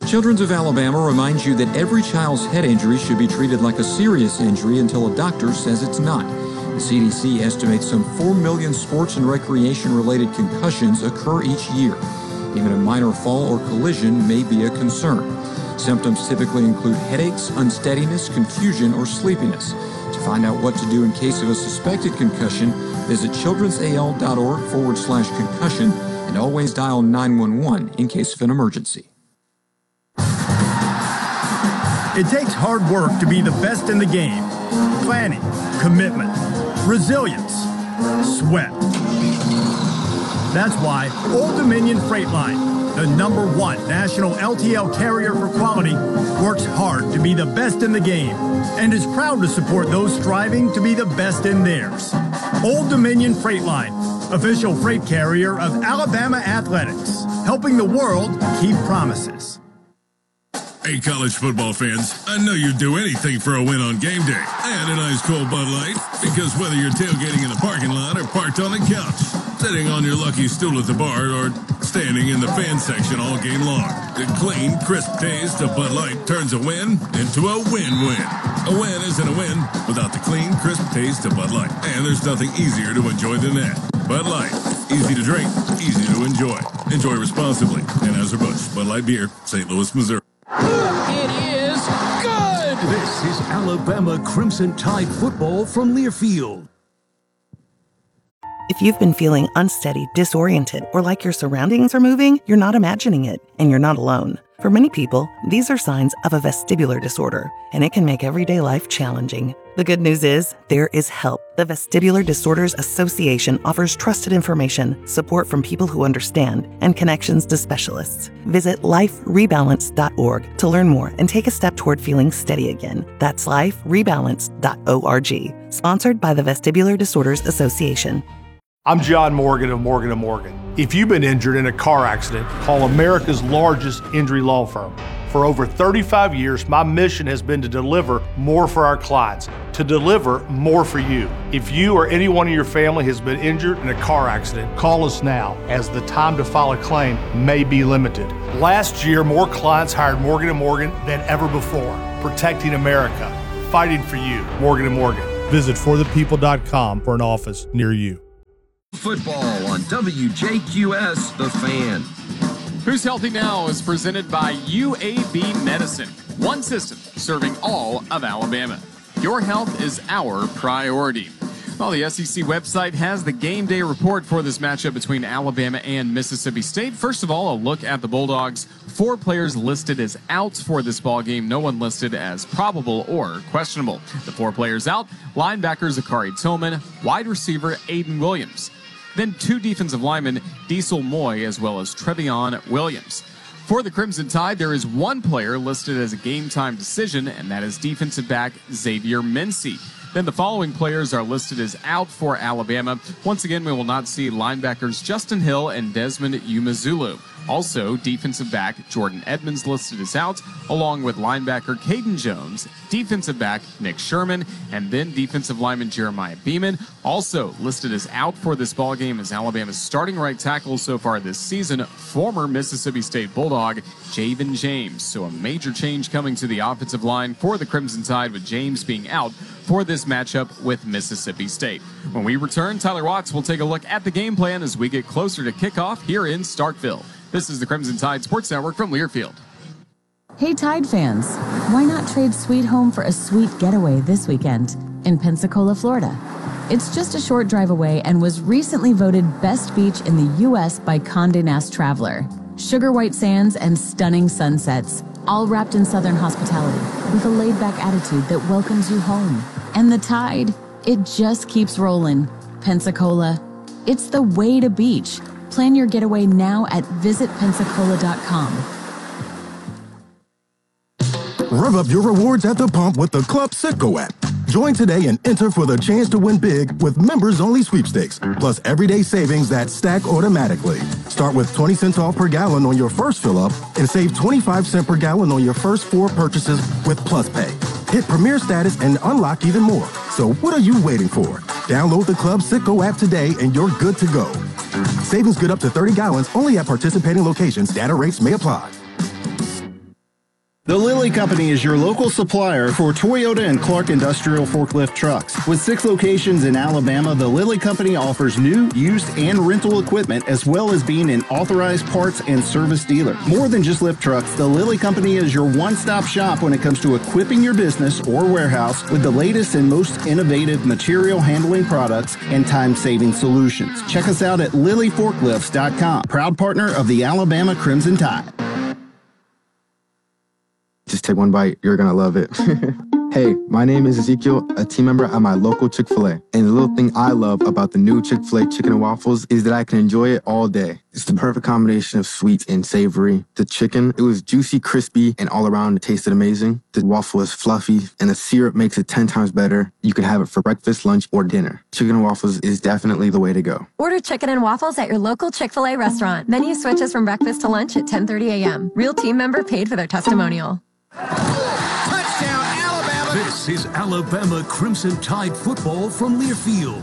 Children's of Alabama reminds you that every child's head injury should be treated like a serious injury until a doctor says it's not. The CDC estimates some 4 million sports and recreation-related concussions occur each year. Even a minor fall or collision may be a concern. Symptoms typically include headaches, unsteadiness, confusion, or sleepiness. To find out what to do in case of a suspected concussion, visit childrensal.org/concussion and always dial 911 in case of an emergency. It takes hard work to be the best in the game. Planning, commitment, resilience, sweat. That's why Old Dominion Freight Line, the #1 national LTL carrier for quality, works hard to be the best in the game and is proud to support those striving to be the best in theirs. Old Dominion Freight Line, official freight carrier of Alabama Athletics, helping the world keep promises. Hey, college football fans, I know you'd do anything for a win on game day and an ice cold Bud Light, because whether you're tailgating in the parking lot or parked on the couch, sitting on your lucky stool at the bar, or standing in the fan section all game long, the clean, crisp taste of Bud Light turns a win into a win-win. A win isn't a win without the clean, crisp taste of Bud Light, and there's nothing easier to enjoy than that. Bud Light, easy to drink, easy to enjoy. Enjoy responsibly. Anheuser-Busch, Bud Light Beer, St. Louis, Missouri. It is good! This is Alabama Crimson Tide football from Learfield. If you've been feeling unsteady, disoriented, or like your surroundings are moving, you're not imagining it, and you're not alone. For many people, these are signs of a vestibular disorder, and it can make everyday life challenging. The good news is, there is help. The Vestibular Disorders Association offers trusted information, support from people who understand, and connections to specialists. Visit liferebalance.org to learn more and take a step toward feeling steady again. That's liferebalance.org. Sponsored by the Vestibular Disorders Association. I'm John Morgan of Morgan & Morgan. If you've been injured in a car accident, call America's largest injury law firm. For over 35 years, my mission has been to deliver more for our clients, to deliver more for you. If you or anyone in your family has been injured in a car accident, call us now, as the time to file a claim may be limited. Last year, more clients hired Morgan & Morgan than ever before, protecting America, fighting for you. Morgan & Morgan. Visit forthepeople.com for an office near you. Football on WJQS, The Fan. Who's Healthy Now is presented by UAB Medicine. One system serving all of Alabama. Your health is our priority. Well, the SEC website has the game day report for this matchup between Alabama and Mississippi State. First of all, a look at the Bulldogs. 4 players listed as out for this ball game. No one listed as probable or questionable. The 4 players out: linebacker Zachary Tillman, wide receiver Aiden Williams. Then 2 defensive linemen, Diesel Moy as well as Trevion Williams. For the Crimson Tide, there is 1 player listed as a game-time decision, and that is defensive back Xavier Mincy. Then the following players are listed as out for Alabama. Once again, we will not see linebackers Justin Hill and Desmond Umazulu. Also, defensive back Jordan Edmonds listed as out, along with linebacker Caden Jones, defensive back Nick Sherman, and then defensive lineman Jeremiah Beeman. Also listed as out for this ballgame is Alabama's starting right tackle so far this season, former Mississippi State Bulldog Javen James. So a major change coming to the offensive line for the Crimson Tide, with James being out for this matchup with Mississippi State. When we return, Tyler Watts will take a look at the game plan as we get closer to kickoff here in Starkville. This is the Crimson Tide Sports Network from Learfield. Hey Tide fans, why not trade Sweet Home for a sweet getaway this weekend in Pensacola, Florida? It's just a short drive away and was recently voted best beach in the U.S. by Condé Nast Traveler. Sugar white sands and stunning sunsets, all wrapped in Southern hospitality with a laid-back attitude that welcomes you home. And the Tide, it just keeps rolling. Pensacola, it's the way to beach. Plan your getaway now at visitpensacola.com. Rev up your rewards at the pump with the Club Citgo app. Join today and enter for the chance to win big with members-only sweepstakes, plus everyday savings that stack automatically. Start with 20 cents off per gallon on your first fill-up and save 25 cents per gallon on your first 4 purchases with Plus Pay. Hit Premier status and unlock even more. So what are you waiting for? Download the Club Citgo app today and you're good to go. Savings good up to 30 gallons only at participating locations. Data rates may apply. The Lilly Company is your local supplier for Toyota and Clark Industrial Forklift trucks. With 6 locations in Alabama, the Lilly Company offers new, used, and rental equipment, as well as being an authorized parts and service dealer. More than just lift trucks, the Lilly Company is your one-stop shop when it comes to equipping your business or warehouse with the latest and most innovative material handling products and time-saving solutions. Check us out at LillyForklifts.com, proud partner of the Alabama Crimson Tide. Just take one bite. You're going to love it. Hey, my name is Ezekiel, a team member at my local Chick-fil-A. And the little thing I love about the new Chick-fil-A chicken and waffles is that I can enjoy it all day. It's the perfect combination of sweet and savory. The chicken, it was juicy, crispy, and all around it tasted amazing. The waffle is fluffy, and the syrup makes it 10 times better. You can have it for breakfast, lunch, or dinner. Chicken and waffles is definitely the way to go. Order chicken and waffles at your local Chick-fil-A restaurant. Menu switches from breakfast to lunch at 10:30 a.m. Real team member paid for their testimonial. Touchdown, Alabama! This is Alabama Crimson Tide football from Learfield.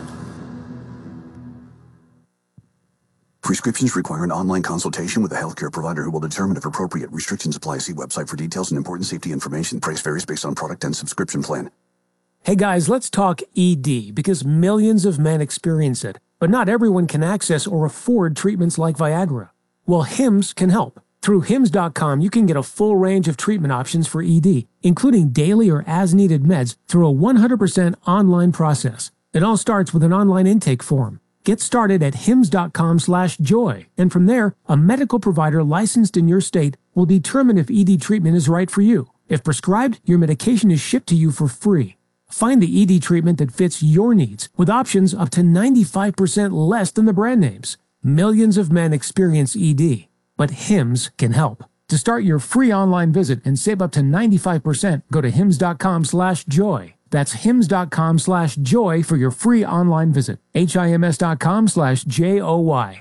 Prescriptions require an online consultation with a healthcare provider who will determine if appropriate. Restrictions apply. See website for details and important safety information. Price varies based on product and subscription plan. Hey guys, let's talk ED, because millions of men experience it, but not everyone can access or afford treatments like Viagra. Well, Hims can help. Through Hims.com, you can get a full range of treatment options for ED, including daily or as-needed meds through a 100% online process. It all starts with an online intake form. Get started at Hims.com/joy, and from there, a medical provider licensed in your state will determine if ED treatment is right for you. If prescribed, your medication is shipped to you for free. Find the ED treatment that fits your needs, with options up to 95% less than the brand names. Millions of men experience ED. But Hims can help. To start your free online visit and save up to 95%, go to Hims.com/joy. That's Hims.com/joy for your free online visit. HIMS.com/JOY.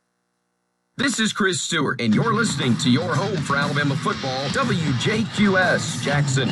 This is Chris Stewart, and you're listening to your home for Alabama football, WJQS Jackson.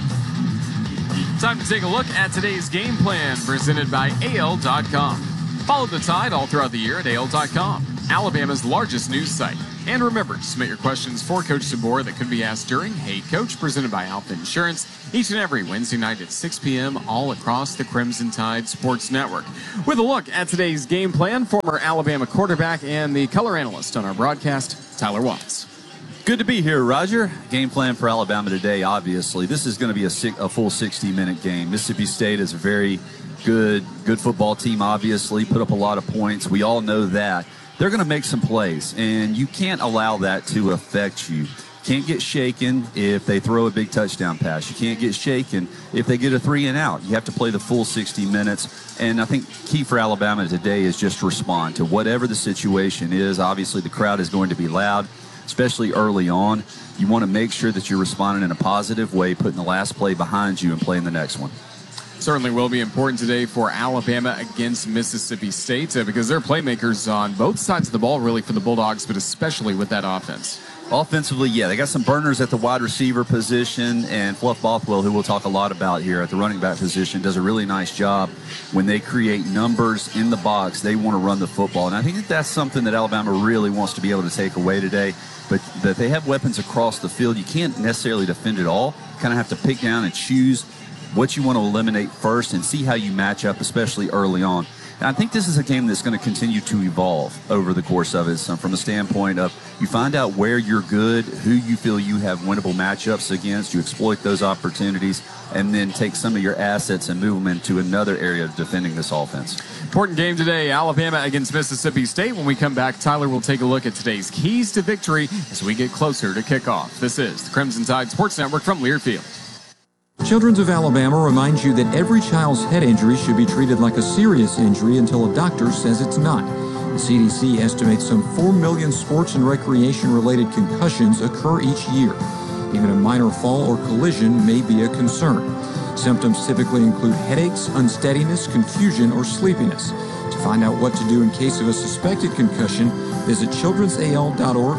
Time to take a look at today's game plan presented by AL.com. Follow the Tide all throughout the year at AL.com, Alabama's largest news site. And remember to submit your questions for Coach DeBoer that could be asked during Hey Coach, presented by Alpha Insurance, each and every Wednesday night at 6 p.m. all across the Crimson Tide Sports Network. With a look at today's game plan, former Alabama quarterback and the color analyst on our broadcast, Tyler Watts. Good to be here, Roger. Game plan for Alabama today, obviously. This is going to be a full 60-minute game. Mississippi State is a very good football team, obviously, put up a lot of points. We all know that. They're going to make some plays, and you can't allow that to affect you. Can't get shaken if they throw a big touchdown pass. You can't get shaken if they get a 3-and-out. You have to play the full 60 minutes, and I think key for Alabama today is just respond to whatever the situation is. Obviously, the crowd is going to be loud, especially early on. You want to make sure that you're responding in a positive way, putting the last play behind you and playing the next one. Certainly will be important today for Alabama against Mississippi State because they're playmakers on both sides of the ball, really, for the Bulldogs, but especially with that offense. Offensively, yeah, they got some burners at the wide receiver position, and Fluff Bothwell, who we'll talk a lot about here at the running back position, does a really nice job. When they create numbers in the box, they want to run the football, and I think that's something that Alabama really wants to be able to take away today. But that they have weapons across the field. You can't necessarily defend it all. You kind of have to pick down and choose what you want to eliminate first and see how you match up, especially early on. And I think this is a game that's going to continue to evolve over the course of it. So from a standpoint of you find out where you're good, who you feel you have winnable matchups against, you exploit those opportunities, and then take some of your assets and move them into another area of defending this offense. Important game today, Alabama against Mississippi State. When we come back, Tyler will take a look at today's keys to victory as we get closer to kickoff. This is the Crimson Tide Sports Network from Learfield. Children's of Alabama reminds you that every child's head injury should be treated like a serious injury until a doctor says it's not. The CDC estimates some 4 million sports and recreation-related concussions occur each year. Even a minor fall or collision may be a concern. Symptoms typically include headaches, unsteadiness, confusion, or sleepiness. To find out what to do in case of a suspected concussion, visit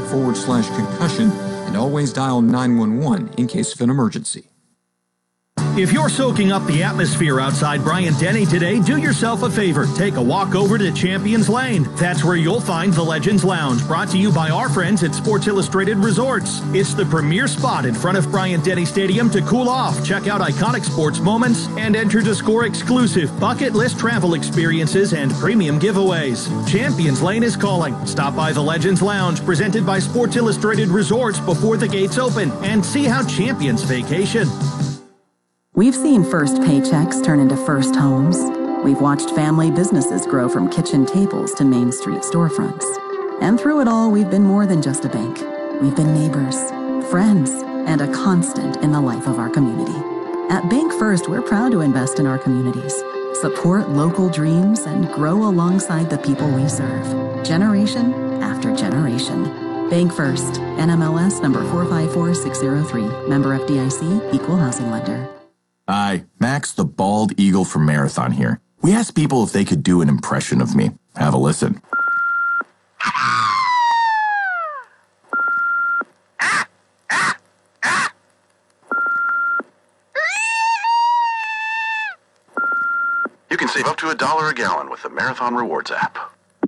childrensal.org/concussion and always dial 911 in case of an emergency. If you're soaking up the atmosphere outside Bryant-Denny today, do yourself a favor. Take a walk over to Champions Lane. That's where you'll find the Legends Lounge, brought to you by our friends at Sports Illustrated Resorts. It's the premier spot in front of Bryant-Denny Stadium to cool off, check out iconic sports moments, and enter to score exclusive bucket list travel experiences and premium giveaways. Champions Lane is calling. Stop by the Legends Lounge, presented by Sports Illustrated Resorts, before the gates open, and see how champions vacation. We've seen first paychecks turn into first homes. We've watched family businesses grow from kitchen tables to Main Street storefronts. And through it all, we've been more than just a bank. We've been neighbors, friends, and a constant in the life of our community. At Bank First, we're proud to invest in our communities, support local dreams, and grow alongside the people we serve, generation after generation. Bank First, NMLS number 454603, member FDIC, equal housing lender. Hi, Max the Bald Eagle from Marathon here. We asked people if they could do an impression of me. Have a listen. You can save up to $1 a gallon with the Marathon Rewards app.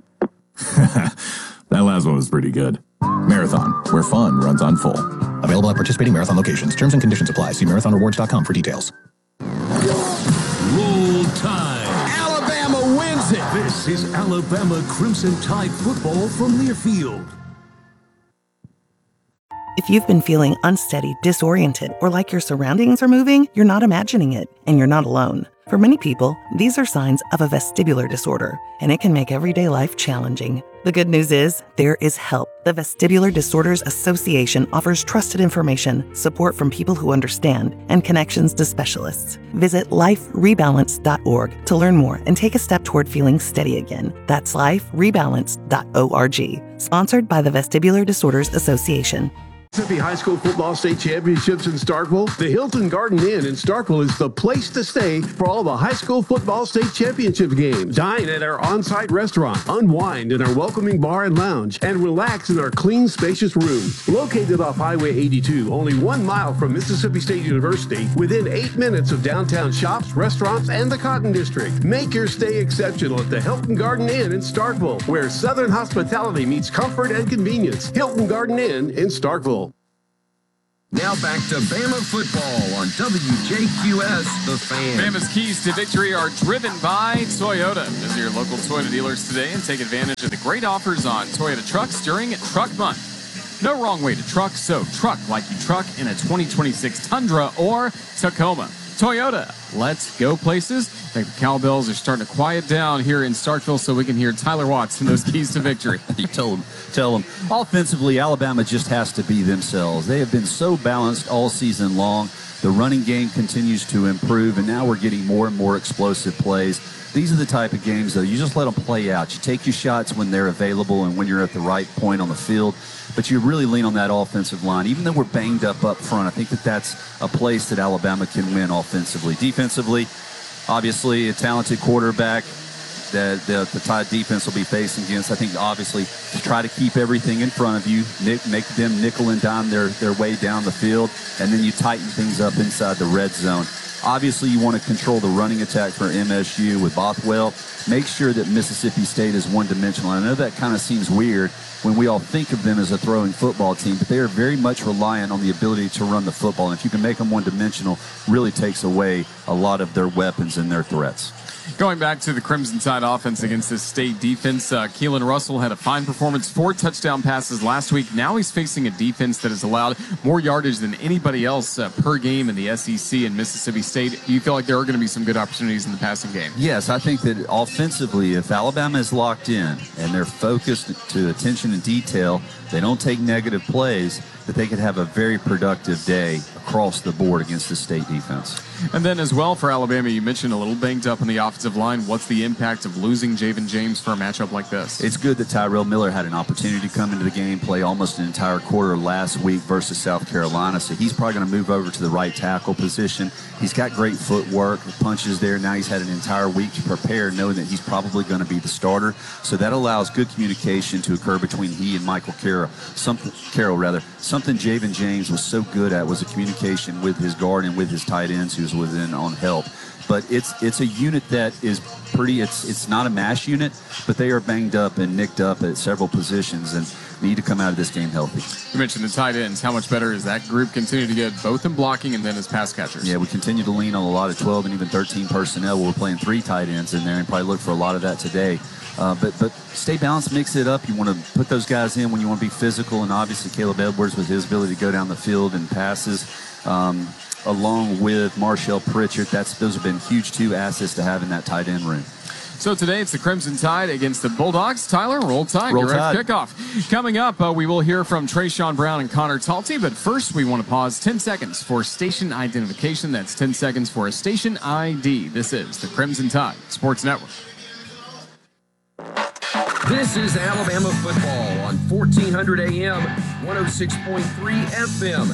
That last one was pretty good. Marathon, where fun runs on full. Available at participating Marathon locations. Terms and conditions apply. See marathonrewards.com for details. Roll Tide. Alabama wins it. This is Alabama Crimson Tide football from Learfield. If you've been feeling unsteady, disoriented, or like your surroundings are moving, you're not imagining it, and you're not alone. For many people, these are signs of a vestibular disorder, and it can make everyday life challenging. The good news is, there is help. The Vestibular Disorders Association offers trusted information, support from people who understand, and connections to specialists. Visit liferebalance.org to learn more and take a step toward feeling steady again. That's liferebalance.org. Sponsored by the Vestibular Disorders Association. Mississippi High School Football State Championships in Starkville. The Hilton Garden Inn in Starkville is the place to stay for all the high school football state championship games. Dine at our on-site restaurant, unwind in our welcoming bar and lounge, and relax in our clean, spacious rooms. Located off Highway 82, only 1 mile from Mississippi State University, within 8 minutes of downtown shops, restaurants, and the Cotton District. Make your stay exceptional at the Hilton Garden Inn in Starkville, where Southern hospitality meets comfort and convenience. Hilton Garden Inn in Starkville. Now back to Bama football on WJQS, The Fan. Bama's keys to victory are driven by Toyota. Visit your local Toyota dealers today and take advantage of the great offers on Toyota trucks during Truck Month. No wrong way to truck, so truck like you truck in a 2026 Tundra or Tacoma. Toyota, let's go places. I think the cowbells are starting to quiet down here in Starkville so we can hear Tyler Watts and those keys to victory. You tell them. Offensively, Alabama just has to be themselves. They have been so balanced all season long. The running game continues to improve, and now we're getting more and more explosive plays. These are the type of games, though, you just let them play out. You take your shots when they're available and when you're at the right point on the field, but you really lean on that offensive line. Even though we're banged up front, I think that's a place that Alabama can win offensively. Defensively, obviously, a talented quarterback that the Tide defense will be facing against. I think, obviously, to try to keep everything in front of you, make them nickel and dime their way down the field, and then you tighten things up inside the red zone. Obviously, you want to control the running attack for MSU with Bothwell. Make sure that Mississippi State is one-dimensional. I know that kind of seems weird when we all think of them as a throwing football team, but they are very much reliant on the ability to run the football. And if you can make them one-dimensional, really takes away a lot of their weapons and their threats. Going back to the Crimson Tide offense against this state defense, Keelan Russell had a fine performance, 4 touchdown passes last week. Now he's facing a defense that has allowed more yardage than anybody else per game in the SEC and Mississippi State. Do you feel like there are going to be some good opportunities in the passing game? Yes, I think that offensively, if Alabama is locked in and they're focused to attention and detail, they don't take negative plays, that they could have a very productive day across the board against the state defense. And then as well for Alabama, you mentioned a little banged up on the offensive line. What's the impact of losing Javen James for a matchup like this? It's good that Tyrell Miller had an opportunity to come into the game, play almost an entire quarter last week versus South Carolina, so he's probably going to move over to the right tackle position. He's got great footwork, punches there. Now he's had an entire week to prepare, knowing that he's probably going to be the starter. So that allows good communication to occur between he and Michael Carroll Something Javen James was so good at was the communication with his guard and with his tight ends who's within on help. But it's a unit that is pretty. It's not a mash unit, but they are banged up and nicked up at several positions and need to come out of this game healthy. You mentioned the tight ends. How much better is that group continue to get both in blocking and then as pass catchers? Yeah, we continue to lean on a lot of 12 and even 13 personnel. We're playing 3 tight ends in there and probably look for a lot of that today. But stay balanced, mix it up. You want to put those guys in when you want to be physical, and obviously Caleb Edwards with his ability to go down the field and passes. Along with Marshall Pritchard, those have been huge 2 assets to have in that tight end room. So today it's the Crimson Tide against the Bulldogs. Tyler, roll tide. Roll You're tide. at kickoff. Coming up, we will hear from Trayshawn Brown and Connor Talty, but first we want to pause 10 seconds for station identification. That's 10 seconds for a station ID. This is the Crimson Tide Sports Network. This is Alabama football on 1400 AM, 106.3 FM,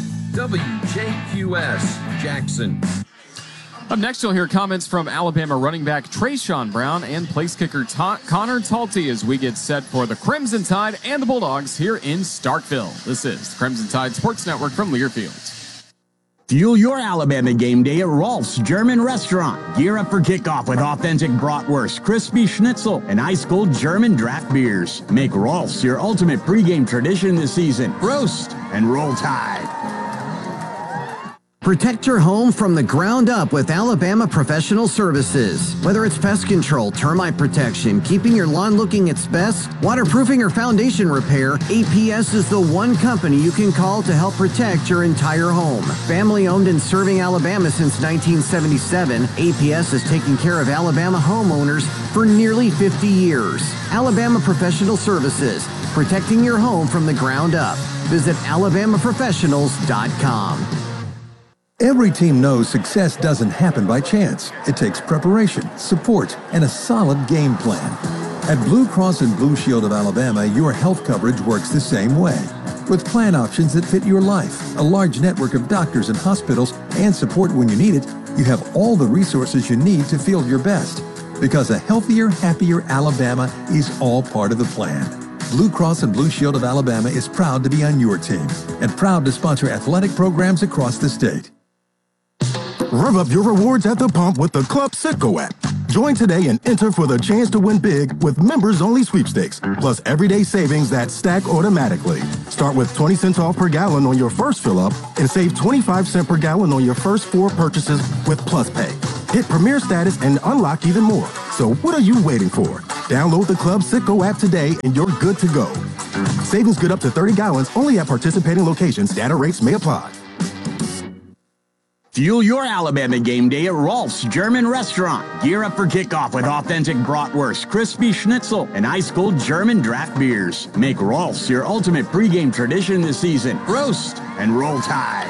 WJQS, Jackson. Up next, you'll hear comments from Alabama running back Trayshawn Brown and place kicker Connor Talty as we get set for the Crimson Tide and the Bulldogs here in Starkville. This is the Crimson Tide Sports Network from Learfield. Fuel your Alabama game day at Rolf's German Restaurant. Gear up for kickoff with authentic bratwurst, crispy schnitzel, and ice-cold German draft beers. Make Rolf's your ultimate pregame tradition this season. Roast and roll tide. Protect your home from the ground up with Alabama Professional Services. Whether it's pest control, termite protection, keeping your lawn looking its best, waterproofing, or foundation repair, APS is the one company you can call to help protect your entire home. Family owned and serving Alabama since 1977, APS has taken care of Alabama homeowners for nearly 50 years. Alabama Professional Services, protecting your home from the ground up. Visit alabamaprofessionals.com. Every team knows success doesn't happen by chance. It takes preparation, support, and a solid game plan. At Blue Cross and Blue Shield of Alabama, your health coverage works the same way. With plan options that fit your life, a large network of doctors and hospitals, and support when you need it, you have all the resources you need to feel your best. Because a healthier, happier Alabama is all part of the plan. Blue Cross and Blue Shield of Alabama is proud to be on your team and proud to sponsor athletic programs across the state. Rev up your rewards at the pump with the Club Citgo app. Join today and enter for the chance to win big with members-only sweepstakes, plus everyday savings that stack automatically. Start with 20 cents off per gallon on your first fill-up and save 25 cents per gallon on your first 4 purchases with Plus Pay. Hit Premier status and unlock even more. So what are you waiting for? Download the Club Citgo app today and you're good to go. Savings good up to 30 gallons only at participating locations. Data rates may apply. Fuel your Alabama game day at Rolf's German Restaurant. Gear up for kickoff with authentic bratwurst, crispy schnitzel, and ice-cold German draft beers. Make Rolf's your ultimate pregame tradition this season. Roast and roll tide.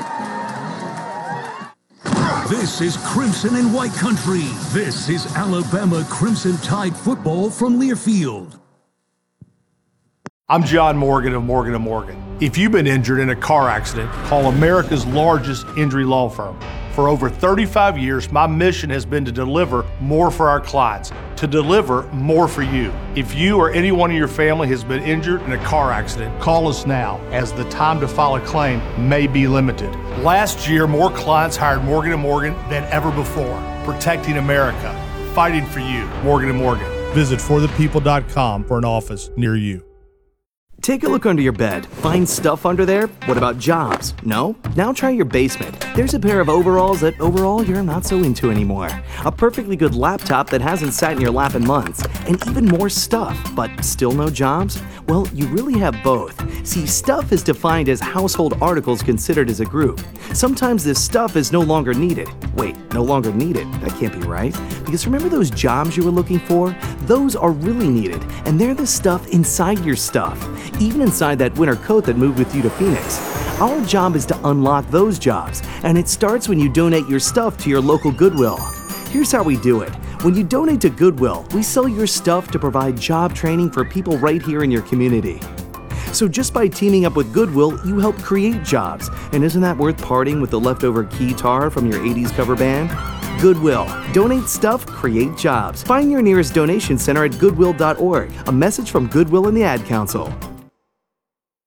This is Crimson and White Country. This is Alabama Crimson Tide football from Learfield. I'm John Morgan of Morgan & Morgan. If you've been injured in a car accident, call America's largest injury law firm. For over 35 years, my mission has been to deliver more for our clients, to deliver more for you. If you or anyone in your family has been injured in a car accident, call us now, as the time to file a claim may be limited. Last year, more clients hired Morgan & Morgan than ever before, protecting America, fighting for you. Morgan & Morgan. Visit forthepeople.com for an office near you. Take a look under your bed. Find stuff under there? What about jobs? No? Now try your basement. There's a pair of overalls that overall you're not so into anymore. A perfectly good laptop that hasn't sat in your lap in months. And even more stuff, but still no jobs? Well, you really have both. See, stuff is defined as household articles considered as a group. Sometimes this stuff is no longer needed. Wait, no longer needed? That can't be right. Because remember those jobs you were looking for? Those are really needed, and they're the stuff inside your stuff. Even inside that winter coat that moved with you to Phoenix. Our job is to unlock those jobs, and it starts when you donate your stuff to your local Goodwill. Here's how we do it. When you donate to Goodwill, we sell your stuff to provide job training for people right here in your community. So just by teaming up with Goodwill, you help create jobs. And isn't that worth parting with the leftover guitar from your 80s cover band? Goodwill. Donate stuff, create jobs. Find your nearest donation center at goodwill.org. A message from Goodwill and the Ad Council.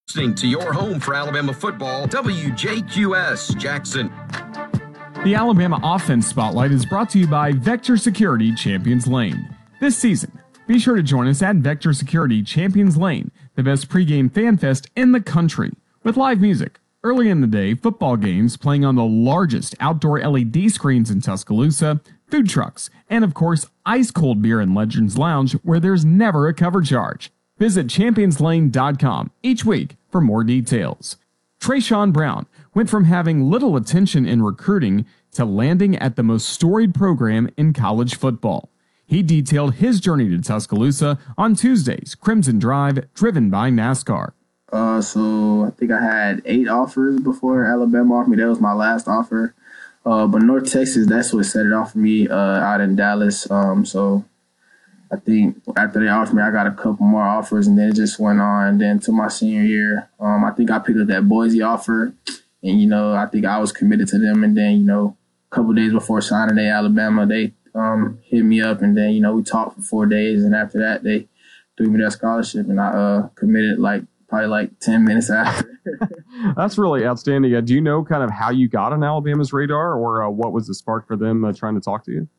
Listening to your home for Alabama football, WJQS Jackson. The Alabama Offense Spotlight is brought to you by Vector Security Champions Lane. This season, be sure to join us at Vector Security Champions Lane, the best pregame fan fest in the country, with live music, early in the day football games playing on the largest outdoor LED screens in Tuscaloosa, food trucks, and of course, ice-cold beer in Legends Lounge where there's never a cover charge. Visit championslane.com each week for more details. Trayshawn Brown went from having little attention in recruiting to landing at the most storied program in college football. He detailed his journey to Tuscaloosa on Tuesday's Crimson Drive, driven by NASCAR. So I think I had 8 offers before Alabama offered me. That was my last offer. But North Texas, that's what set it off for me out in Dallas. So I think after they offered me, I got a couple more offers, and then it just went on. Then to my senior year, I think I picked up that Boise offer, and, I think I was committed to them. And then, a couple days before signing day, Alabama, they hit me up, and then, we talked for 4 days. And after that, they threw me that scholarship, and I committed probably 10 minutes after. That's really outstanding. Do you know kind of how you got on Alabama's radar, or what was the spark for them trying to talk to you?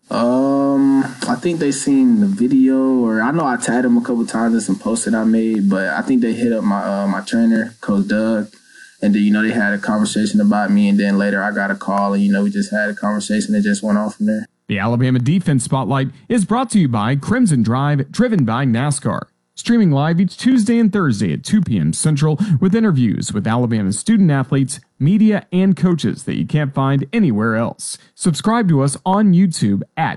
I think they seen the video, or I know I tagged them a couple times in some posts that I made, but I think they hit up my trainer, Coach Doug, and then, they had a conversation about me, and then later I got a call, and, we just had a conversation that just went on from there. The Alabama Defense Spotlight is brought to you by Crimson Drive, driven by NASCAR. Streaming live each Tuesday and Thursday at 2 p.m. Central with interviews with Alabama student-athletes, media, and coaches that you can't find anywhere else. Subscribe to us on YouTube at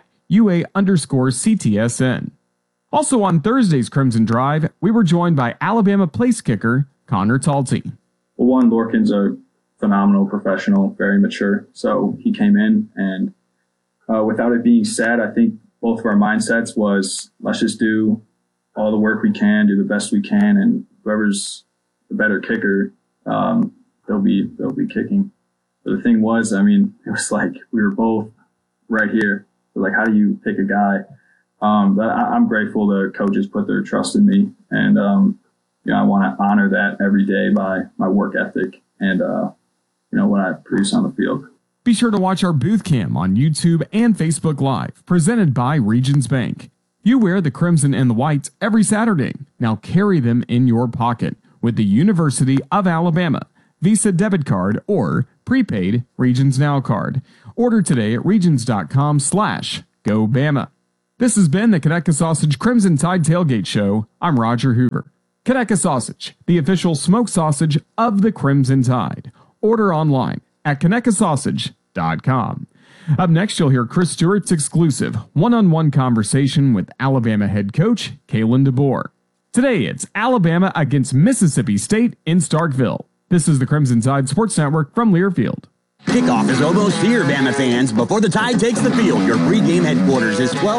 UA_CTSN. Also on Thursday's Crimson Drive, we were joined by Alabama place kicker Connor Talty. Well, one, Lorcan's a phenomenal professional, very mature. So he came in, and without it being said, I think both of our mindsets was, let's just do all the work we can, do the best we can, and whoever's the better kicker, they'll be kicking. But the thing was, it was like we were both right here. Like, how do you pick a guy? But I'm grateful the coaches put their trust in me, and I want to honor that every day by my work ethic and what I produce on the field. Be sure to watch our booth cam on YouTube and Facebook Live, presented by Regions Bank. You wear the crimson and the whites every Saturday. Now carry them in your pocket with the University of Alabama Visa debit card or prepaid Regions Now card. Order today at regions.com/GoBama. This has been the Conecuh Sausage Crimson Tide Tailgate Show. I'm Roger Hoover. Conecuh Sausage, the official smoked sausage of the Crimson Tide. Order online at ConecuhSausage.com. Up next, you'll hear Chris Stewart's exclusive one-on-one conversation with Alabama head coach Kalen DeBoer. Today, it's Alabama against Mississippi State in Starkville. This is the Crimson Tide Sports Network from Learfield. Kickoff is almost here, Bama fans. Before the Tide takes the field, your pregame headquarters is 12